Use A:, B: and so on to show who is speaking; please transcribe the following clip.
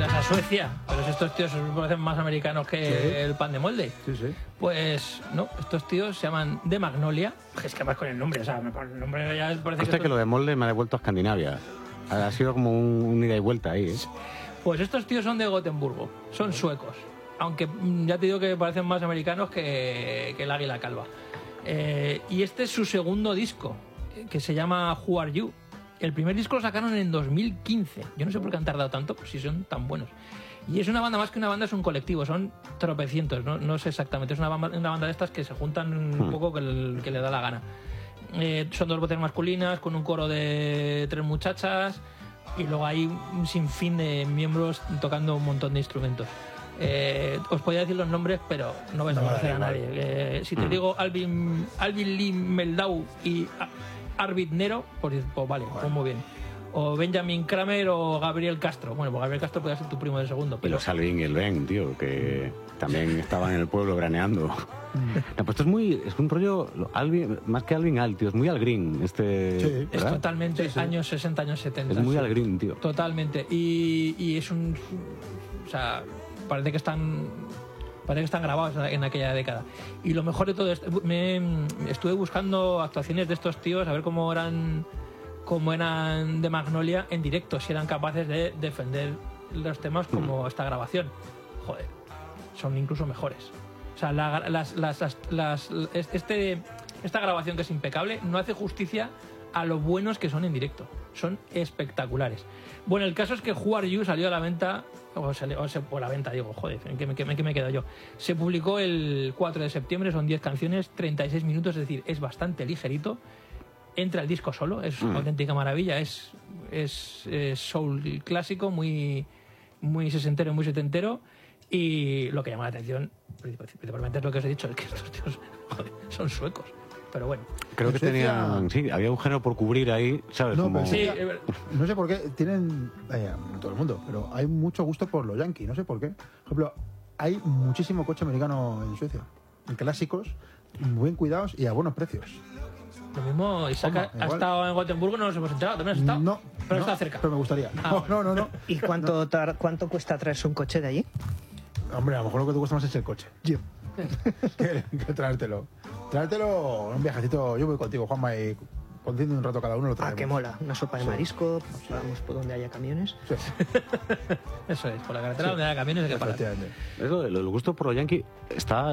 A: irás a Suecia, pero si estos tíos se parecen más americanos que el pan de molde.
B: Sí, sí.
A: Pues no, estos tíos se llaman The Magnolia. Es que más con el nombre, o sea, con el nombre ya parece
C: Hostia, que lo de molde me ha devuelto a Escandinavia. Ha sido como un ida y vuelta ahí, ¿eh?
A: Pues estos tíos son de Gotemburgo, son suecos. Aunque ya te digo que parecen más americanos que el águila calva. Y este es su segundo disco, que se llama Who Are You. El primer disco lo sacaron en 2015. Yo no sé por qué han tardado tanto, pues si son tan buenos. Y es una banda, más que una banda, es un colectivo, son tropecientos, no sé exactamente. Es una banda de estas que se juntan un poco que le da la gana. Son dos voces masculinas, con un coro de 3 muchachas, y luego hay un sinfín de miembros tocando un montón de instrumentos. Os podría decir los nombres, pero no vais a conocer a nadie. Si te digo Alvin Lee Meldau y Arvid Nero, pues vale, pues muy bien. O Benjamin Kramer o Gabriel Castro. Bueno, pues Gabriel Castro podría ser tu primo de segundo.
C: Pero los Alvin y el Ben, tío, que también estaban en el pueblo graneando. No, pues esto es un rollo, Alvin, más que Alvin Al, tío, es muy Al Green.
A: Sí, es totalmente años 60, años 70.
C: Es muy Al Green, tío.
A: Totalmente. Y es un... O sea, parece que están grabados en aquella década. Y lo mejor de todo esto, estuve buscando actuaciones de estos tíos, a ver cómo eran de Magnolia en directo, si eran capaces de defender los temas como esta grabación. Joder, son incluso mejores. O sea, esta grabación, que es impecable, no hace justicia a lo buenos que son en directo. Son espectaculares. Bueno, el caso es que Who Are You salió a la venta, o la venta, digo, joder, ¿en qué me quedo yo? Se publicó el 4 de septiembre, son 10 canciones, 36 minutos, es decir, es bastante ligerito. Entra el disco solo, es una auténtica maravilla, es soul clásico, muy, muy sesentero, muy setentero, y lo que llama la atención, principalmente es lo que os he dicho, es que estos tíos, joder, son suecos. Pero bueno.
C: Creo que tenían... Sí, había un género por cubrir ahí, ¿sabes?
B: No,
C: como...
B: sí, no sé por qué tienen... todo el mundo, pero hay mucho gusto por los yankees, no sé por qué. Por ejemplo, hay muchísimo coche americano en Suecia. En clásicos, muy bien cuidados y a buenos precios.
A: Lo mismo, Isaac ha estado en Gotemburgo, no nos hemos enterado, ¿también has estado?
B: No.
A: Pero está cerca.
B: Pero me gustaría. No.
D: ¿Y cuánto cuesta traerse un coche de allí?
B: Hombre, a lo mejor lo que te cuesta más es el coche. que traértelo. Traértelo un viajecito. Yo voy contigo, Juanma, y contiendo un rato cada uno lo traemos.
D: Que mola. Una sopa de marisco, pues vamos por donde haya camiones.
B: Sí.
A: Eso es, por la carretera donde haya camiones hay que parar.
C: Eso, el gusto por los yankees está